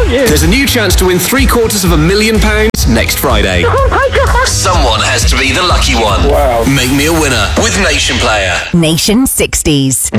aren't you? There's a new chance to win £750,000 next Friday. Oh my God. Someone has to be the lucky one. Wow. Make me a winner with Nation Player. Nation 60s.